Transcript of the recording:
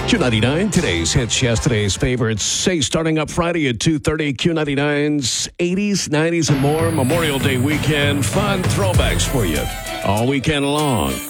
Q99, today's hits, yesterday's favorites. Say, starting up Friday at 2:30, Q99's 80s, 90s, and more. Memorial Day weekend. Fun throwbacks for you all weekend long.